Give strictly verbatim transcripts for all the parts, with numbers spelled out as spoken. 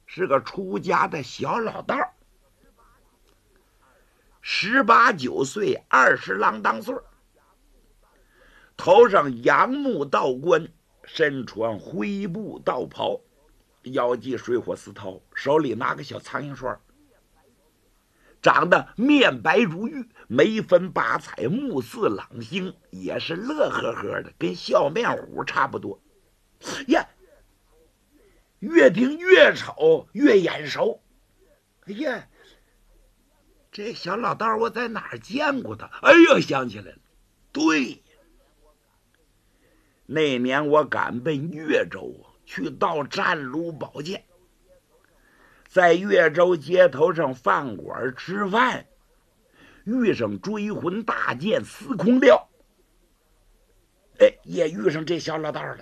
是个出家的小老道，十八九岁，二十郎当岁，头上仰目道冠，身穿灰布道袍，腰系水火丝绦，手里拿个小苍蝇刷，长得面白如玉，眉分八彩，目似朗星，也是乐呵呵的，跟笑面虎差不多呀。越听越瞅越眼熟，哎呀，这小老道我在哪儿见过他？哎呀，想起来了，对，那年我赶奔越州去盗占卢宝剑，在越州街头上饭馆吃饭，遇上追魂大剑司空廖，哎，也遇上这小老道了。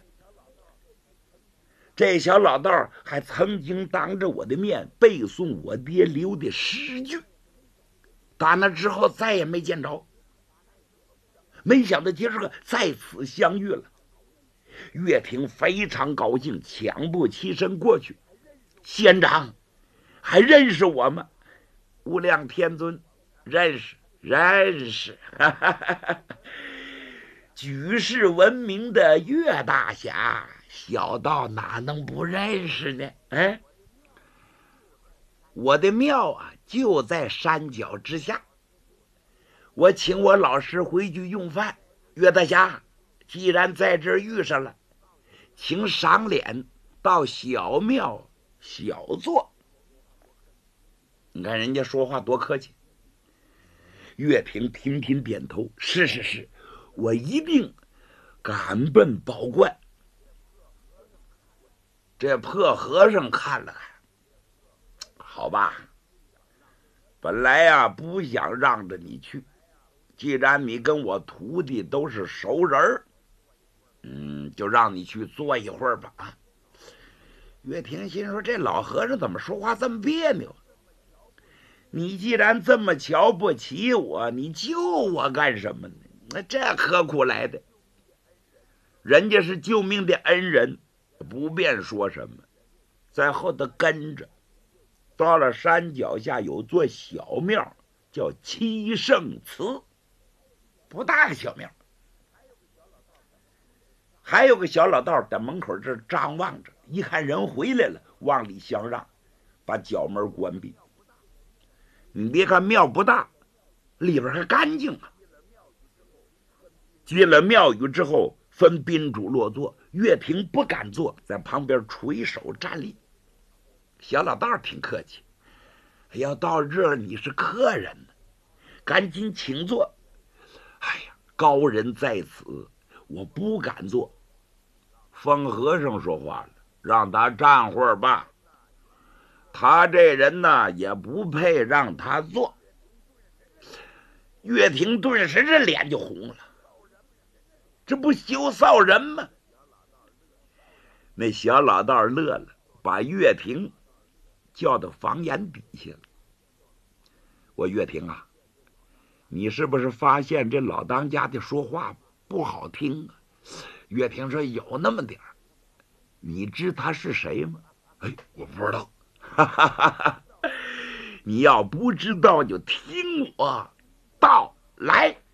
这小老道还曾经当着我的面背诵我爹留的诗句，打那之后再也没见着。没想到今儿个再次相遇了，岳霆非常高兴，抢步起身过去。仙长，还认识我吗？无量天尊，认识认识，哈哈哈哈，举世闻名的岳大侠，小道哪能不认识呢？哎，我的庙啊就在山脚之下，我请我老师回去用饭。岳大侠，既然在这儿遇上了，请赏脸到小庙小坐。你看人家说话多客气。岳霆频频点头，是是是，我一定赶奔宝观。这破和尚看了看，好吧，本来呀、啊、不想让着你去，既然你跟我徒弟都是熟人，嗯，就让你去坐一会儿吧。啊，岳霆心说，这老和尚怎么说话这么别扭？你既然这么瞧不起我，你救我干什么呢？那这何苦来的？人家是救命的恩人，不便说什么，在后头跟着。到了山脚下有座小庙，叫七圣祠，不大个小庙。还有个小老道在门口这张望着，一看人回来了，往里相让，把角门关闭。你别看庙不大，里边还干净啊。进了庙宇之后，分宾主落座，岳霆不敢坐，在旁边垂手站立。小老道挺客气，要到这儿你是客人呢，赶紧请坐。哎呀，高人在此，我不敢坐。疯和尚说话了，让他站会儿吧，他这人呢也不配让他坐。岳霆顿时这脸就红了，这不羞臊人吗？那小老道乐了，把岳霆叫到房檐底下了。我岳霆啊，你是不是发现这老当家的说话不好听啊？岳霆说，有那么点儿。你知他是谁吗？哎，我不知道。哈哈哈哈，你要不知道就听我道来。